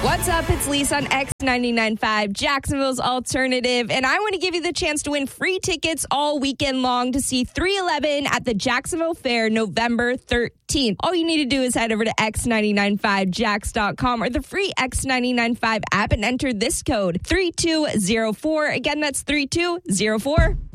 What's up? It's Lisa on X99.5, Jacksonville's alternative, and I want to give you the chance to win free tickets all weekend long to see 311 at the Jacksonville Fair November 13th. All you need to do is head over to X995Jax.com or the free X995 app and enter this code 3204. Again, that's 3204.